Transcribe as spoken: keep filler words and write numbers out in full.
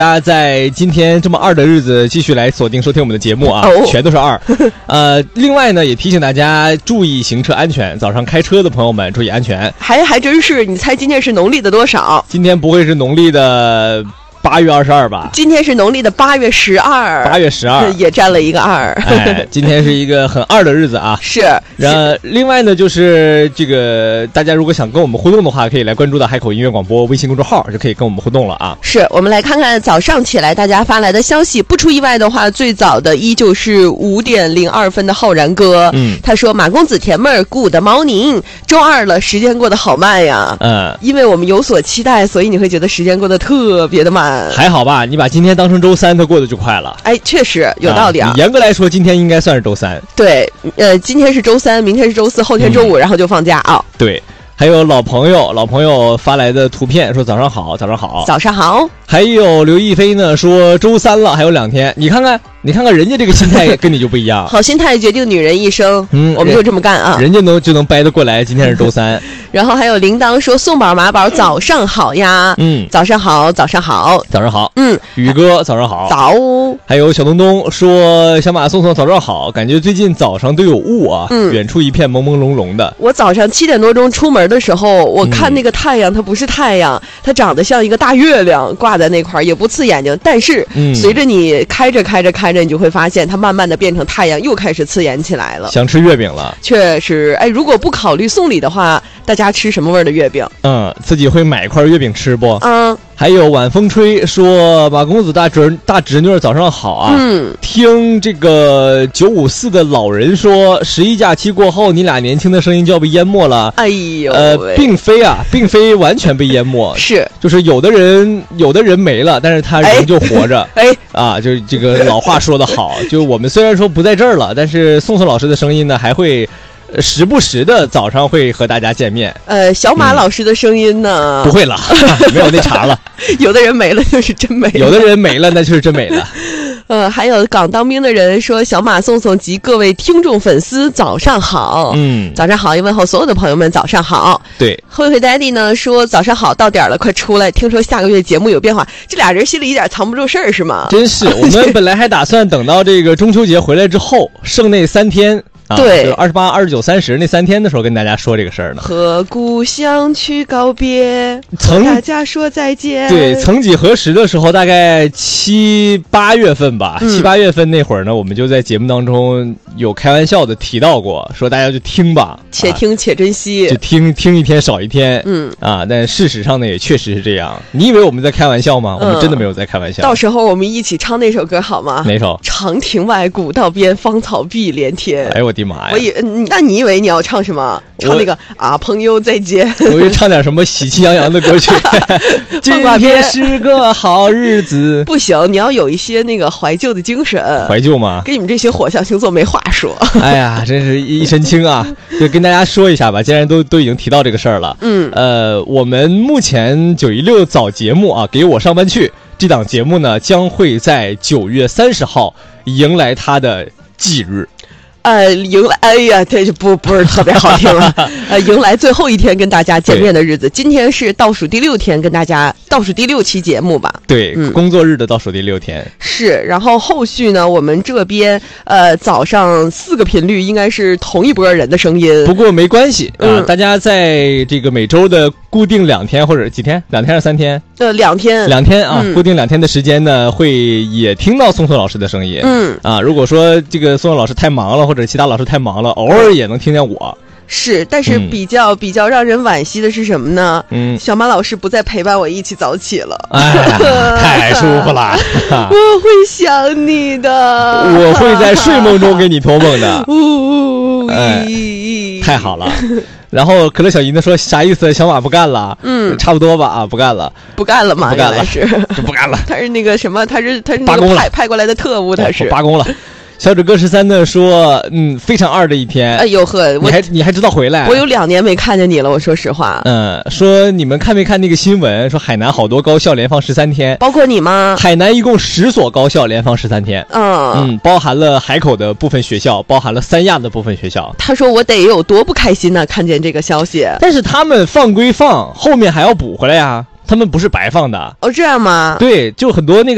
大家在今天这么二的日子继续来锁定收听我们的节目啊， 哦、 全都是二。呃，另外呢，也提醒大家注意行车安全，早上开车的朋友们注意安全。 还还真是，你猜今天是农历的多少？ 今天不会是农历的八月二十二吧？ 今天是农历的八月十二， 八月十二也占了一个二。 哎，今天是一个很二的日子啊。 是。 然后另外呢，就是这个大家如果想跟我们互动的话，可以来关注到海口音乐广播微信公众号，就可以跟我们互动了啊。 是，我们来看看早上起来大家发来的消息。不出意外的话，最早的依旧是五点零二分的浩然哥。 嗯， 他说：“马公子甜妹儿 ，Good morning， 周二了，时间过得好慢呀。” 嗯， 因为我们有所期待，所以你会觉得时间过得特别的慢。 还好吧，你把今天当成周三，它过得就快了。 哎，确实有道理啊。 啊严格来说，今天应该算是周三。 对，呃，今天是周三，明天是周四，后天周五，嗯、然后就放假啊。 对。还有老朋友，老朋友发来的图片说早上好，早上好， 早上好。 还有刘亦菲呢说周三了，还有两天，你看看，你看看人家这个心态跟你就不一样。 好心态决定女人一生， 嗯， 我们就这么干啊。 人家能就能掰得过来，今天是周三。 然后还有铃铛说宋宝马宝早上好呀， 嗯， 早上好，早上好， 早上好， 嗯， 宇哥早上好， 早。 还有小东东说小马送送早上好，感觉最近早上都有雾啊， 嗯， 远处一片朦朦胧胧的。 我早上七点多钟出门的时候，我看那个太阳，它不是太阳，嗯、它长得像一个大月亮挂在那块儿，也不刺眼睛。但是、嗯、随着你开着开着开着，你就会发现它慢慢的变成太阳，又开始刺眼起来了。 想吃月饼了， 确实。哎，如果不考虑送礼的话，大家吃什么味儿的月饼？ 嗯，自己会买一块月饼吃不？ 嗯。 还有晚风吹说马公子大侄大侄女早上好啊， 嗯， 听这个九五四的老人说，十一假期过后，你俩年轻的声音就要被淹没了。 哎呦， 呃，并非啊，并非完全被淹没， 是， 就是有的人有的人没了，但是他仍旧活着。 哎， 啊，就这个老话说得好，就我们虽然说不在这儿了，但是宋宋老师的声音呢还会。时不时的早上会和大家见面。 呃，小马老师的声音呢？ 嗯、不会了，没有那茬了。 有的人没了就是真没了， 有的人没了那就是真没了。 呃，还有港当兵的人说：“小马送送及各位听众粉丝早上好。” 嗯， 早上好，也问候所有的朋友们早上好。 对， 慧慧 Daddy 呢说：“早上好，到点了，快出来！听说下个月节目有变化。”这俩人心里一点藏不住事儿是吗？ 真是，我们本来还打算等到这个中秋节回来之后，剩那三天。啊、 对， 二十八、二十九、三十那三天的时候跟大家说这个事儿呢。 和故乡去告别，和大家说再见。 对，曾几何时的时候，大概七八月份吧，嗯、七八月份那会儿呢，我们就在节目当中有开玩笑的提到过，说大家就听吧， 且听且珍惜， 啊、就听听一天少一天。 嗯啊，但事实上呢，也确实是这样。你以为我们在开玩笑吗？嗯、我们真的没有在开玩笑。 到时候我们一起唱那首歌好吗？ 哪首？ 长亭外，古道边，芳草碧连天。 哎呦我的妈呀！ 我以那你以为你要唱什么？唱那个啊，朋友再见。 我以为唱点什么喜气洋洋的歌曲。今天是个好日子。 不行，你要有一些那个怀旧的精神。 怀旧吗？ 跟你们这些火象星座没话说。 哎呀，真是一身轻啊！就跟大家说一下吧，既然都都已经提到这个事儿了， 嗯， 呃，我们目前九一六早节目啊，给我上班去这档节目呢，将会在九月三十号迎来它的忌日。 呃，迎来，哎呀，这就不不是特别好听了。呃，迎来最后一天跟大家见面的日子，今天是倒数第六天，跟大家倒数第六期节目吧。 对，嗯、工作日的倒数第六天。 是，然后后续呢，我们这边呃早上四个频率应该是同一波人的声音。 不过没关系啊、 嗯呃，大家在这个每周的固定两天或者几天，两天还是三天？ 呃，两天， 两天啊、 嗯， 固定两天的时间呢，会也听到宋宋老师的声音。 嗯啊，如果说这个宋宋老师太忙了，或者其他老师太忙了，偶尔也能听见我。 是，但是比较、嗯、比较让人惋惜的是什么呢？ 嗯， 小马老师不再陪伴我一起早起了。 哎，太舒服了。 我会想你的， 我会在睡梦中给你托梦的。 呜、 哎，太好了。然后可乐小姨呢说啥意思？小马不干了？ 嗯， 差不多吧啊，不干了， 不干了嘛， 不干了， 是就不干了。 他是那个什么，他是他是那个派派过来的特务，他是罢工了。小指哥十三呢说，嗯，非常二的一天。 哎呦呵， 你还你还知道回来？ 我有两年没看见你了，我说实话。 嗯，说你们看没看那个新闻？说海南好多高校连放十三天， 包括你吗？ 海南一共十所高校连放十三天。 嗯嗯，包含了海口的部分学校，包含了三亚的部分学校。 他说我得有多不开心呢？看见这个消息。 但是他们放归放，后面还要补回来呀。他们不是白放的。 哦，这样吗？ 对，就很多那个。